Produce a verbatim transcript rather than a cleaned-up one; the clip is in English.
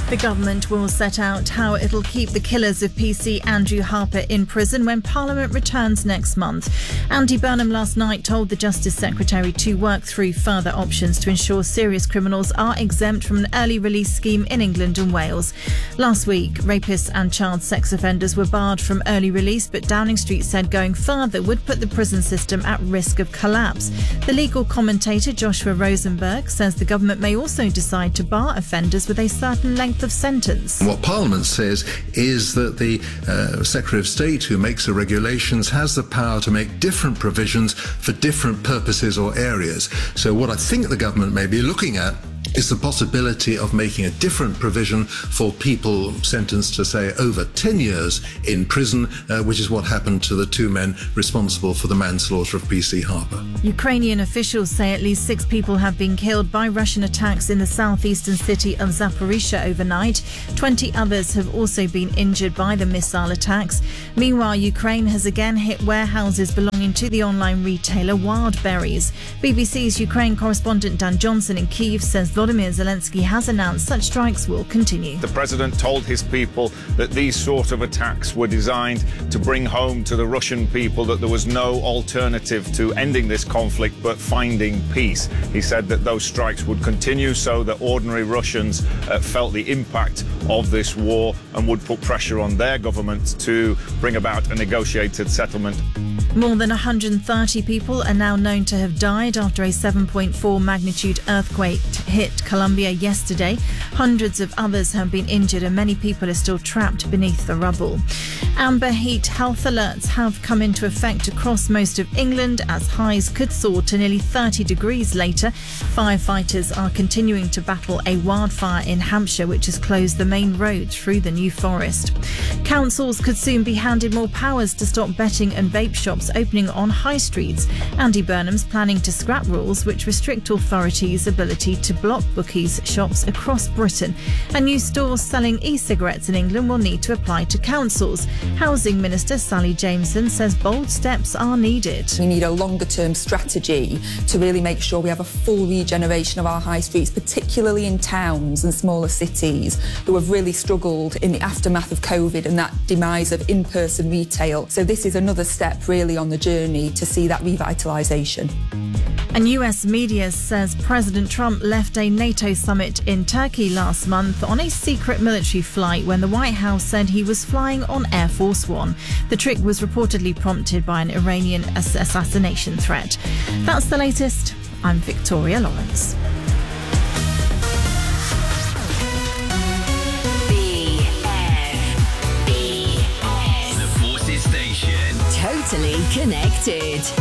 The government will set out how it'll keep the killers of P C Andrew Harper in prison when Parliament returns next month. Andy Burnham last night told the Justice Secretary to work through further options to ensure serious criminals are exempt from an early release scheme in England and Wales. Last week, rapists and child sex offenders were barred from early release, but Downing Street said going further would put the prison system at risk of collapse. The legal commentator Joshua Rosenberg says the government may also decide to bar offenders with a certain length of sentence. What Parliament says is that the uh, Secretary of State who makes the regulations has the power to make different provisions for different purposes or areas. So what I think the government may be looking at is the possibility of making a different provision for people sentenced to, say, over ten years in prison, uh, which is what happened to the two men responsible for the manslaughter of P C Harper. Ukrainian officials say at least six people have been killed by Russian attacks in the southeastern city of Zaporizhzhia overnight. twenty others have also been injured by the missile attacks. Meanwhile, Ukraine has again hit warehouses belonging to the online retailer Wildberries. B B C's Ukraine correspondent Dan Johnson in Kyiv says Volodymyr Zelensky has announced such strikes will continue. The president told his people that these sort of attacks were designed to bring home to the Russian people that there was no alternative to ending this conflict but finding peace. He said that those strikes would continue so that ordinary Russians uh, felt the impact of this war and would put pressure on their government to bring about a negotiated settlement. More than one hundred thirty people are now known to have died after a seven point four magnitude earthquake hit Colombia yesterday. Hundreds of others have been injured and many people are still trapped beneath the rubble. Amber heat health alerts have come into effect across most of England as highs could soar to nearly thirty degrees later. Firefighters are continuing to battle a wildfire in Hampshire which has closed the main road through the New Forest. Councils could soon be handed more powers to stop betting and vape shops opening on high streets. Andy Burnham's planning to scrap rules which restrict authorities' ability to block bookies' shops across Britain. And new stores selling e-cigarettes in England will need to apply to councils. Housing Minister Sally Jameson says bold steps are needed. We need a longer-term strategy to really make sure we have a full regeneration of our high streets, particularly in towns and smaller cities who have really struggled in the aftermath of COVID and that demise of in-person retail. So this is another step really on the journey to see that revitalisation. And U S media says President Trump left a NATO summit in Turkey last month on a secret military flight when the White House said he was flying on Air Force One. The trick was reportedly prompted by an Iranian ass- assassination threat. That's the latest. I'm Victoria Lawrence. B F B S. The Forces Station. Totally connected.